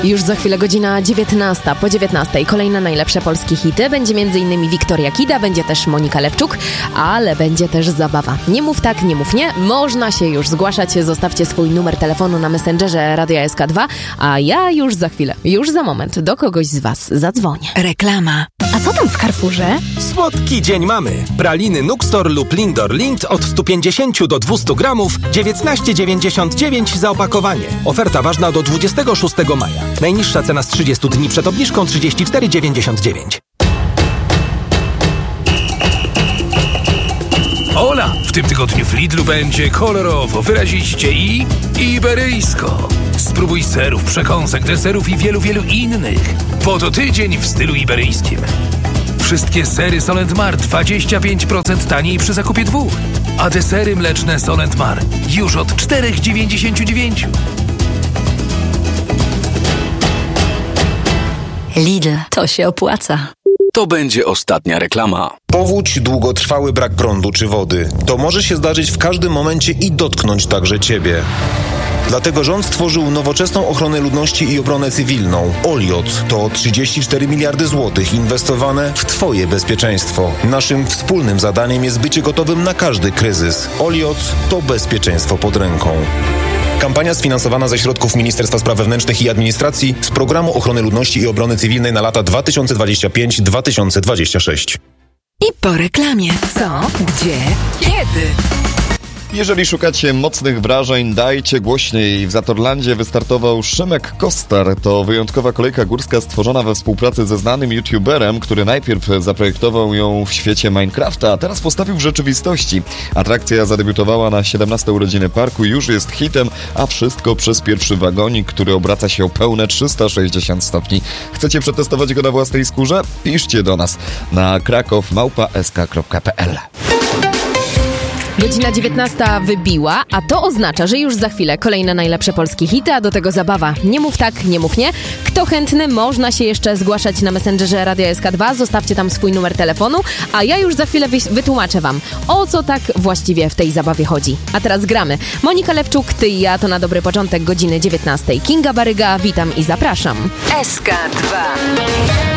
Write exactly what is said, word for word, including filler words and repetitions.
Już za chwilę godzina dziewiętnasta. Po dziewiętnastej kolejne najlepsze polskie hity. Będzie m.in. Wiktoria Kida, będzie też Monika Lewczuk, ale będzie też zabawa. Nie mów tak, nie mów nie. Można się już zgłaszać. Zostawcie swój numer telefonu na Messengerze Radia S K dwa, a ja już za chwilę, już za moment do kogoś z was zadzwonię. Reklama. A co tam w Carrefourze? Słodki dzień mamy. Praliny Nuxtor lub Lindor Lind od sto pięćdziesiąt do dwustu gramów, dziewiętnaście dziewięćdziesiąt dziewięć za opakowanie. Oferta ważna do dwudziestego szóstego maja. Najniższa cena z trzydziestu dni przed obniżką trzydzieści cztery dziewięćdziesiąt dziewięć. Ola, w tym tygodniu w Lidlu będzie kolorowo, wyraziście i iberyjsko. Spróbuj serów, przekąsek, deserów i wielu, wielu innych. Po to tydzień w stylu iberyjskim. Wszystkie sery Solent Mar dwadzieścia pięć procent taniej przy zakupie dwóch. A desery mleczne Solent Mar już od cztery dziewięćdziesiąt dziewięć. Lidl, to się opłaca. To będzie ostatnia reklama. Powódź, długotrwały brak prądu czy wody. To może się zdarzyć w każdym momencie i dotknąć także Ciebie. Dlatego rząd stworzył nowoczesną ochronę ludności i obronę cywilną. Oliot to trzydzieści cztery miliardy złotych inwestowane w Twoje bezpieczeństwo. Naszym wspólnym zadaniem jest bycie gotowym na każdy kryzys. Oliot to bezpieczeństwo pod ręką. Kampania sfinansowana ze środków Ministerstwa Spraw Wewnętrznych i Administracji z Programu Ochrony Ludności i Obrony Cywilnej na lata dwa tysiące dwudziesty piąty do dwa tysiące dwudziestego szóstego. I po reklamie. Co? Gdzie? Kiedy? Jeżeli szukacie mocnych wrażeń, dajcie głośniej. W Zatorlandzie wystartował Szymek Kostar. To wyjątkowa kolejka górska stworzona we współpracy ze znanym youtuberem, który najpierw zaprojektował ją w świecie Minecrafta, a teraz postawił w rzeczywistości. Atrakcja zadebiutowała na siedemnaste urodziny parku, już jest hitem, a wszystko przez pierwszy wagonik, który obraca się o pełne trzysta sześćdziesiąt stopni. Chcecie przetestować go na własnej skórze? Piszcie do nas na kraków małpa s k kropka p l. Godzina dziewiętnasta wybiła, a to oznacza, że już za chwilę kolejne najlepsze polskie hity, a do tego zabawa. Nie mów tak, nie mów nie. Kto chętny, można się jeszcze zgłaszać na Messengerze Radia S K dwa, zostawcie tam swój numer telefonu, a ja już za chwilę wytłumaczę wam, o co tak właściwie w tej zabawie chodzi. A teraz gramy. Monika Lewczuk, ty i ja, to na dobry początek godziny dziewiętnastej. Kinga Baryga, witam i zapraszam. S K dwa.